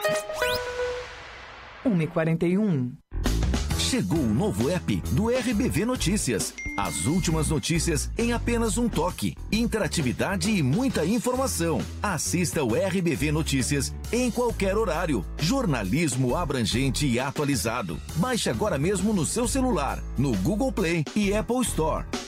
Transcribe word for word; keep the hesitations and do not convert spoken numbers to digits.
uma e quarenta e um. Chegou o novo app do R B V Notícias. As últimas notícias em apenas um toque. Interatividade e muita informação. Assista o R B V Notícias em qualquer horário. Jornalismo abrangente e atualizado. Baixe agora mesmo no seu celular, no Google Play e Apple Store.